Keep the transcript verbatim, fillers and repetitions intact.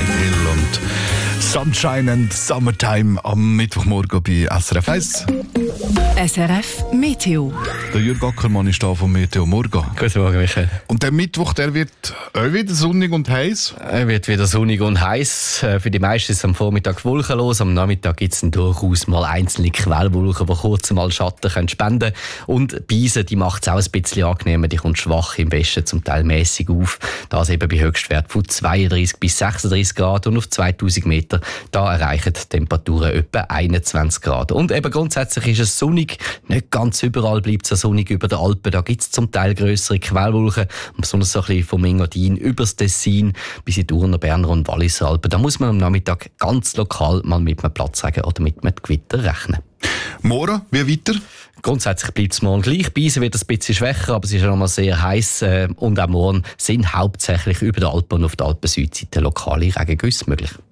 Hill und Sunshine and Summertime am Mittwochmorgen bei S R F eins. S R F Meteo. Der Jürg Ackermann ist da vom Meteo Morgen. Guten Morgen, Michael. Und der Mittwoch, der wird auch wieder sonnig und heiß? Er wird wieder sonnig und heiß. Für die meisten ist es am Vormittag wolkenlos. Am Nachmittag gibt es durchaus mal einzelne Quellwolken, die kurz mal Schatten können spenden können. Und Beise, die macht es auch ein bisschen angenehmer. Die kommt schwach im Westen, zum Teil mäßig auf. Das eben bei Höchstwert von zweiunddreißig bis sechsunddreißig Grad. Und auf zweitausend Meter, da erreichen die Temperaturen etwa einundzwanzig Grad. Und eben grundsätzlich ist es sonnig. Nicht ganz überall bleibt es sonnig über den Alpen. Da gibt es zum Teil grössere Quellwolken. Besonders so ein bisschen vom Engadin über das Tessin bis in die Urner, Berner und Walliser Alpen. Da muss man am Nachmittag ganz lokal mal mit einem Platzregen oder mit einem Gewitter rechnen. Morgen, wie weiter? Grundsätzlich bleibt es morgen gleich. Beise wird ein bisschen schwächer, aber es ist ja noch mal sehr heiß. Äh, und auch morgen sind hauptsächlich über die Alpen und auf der Alpen-Südseite lokale Regengüsse möglich.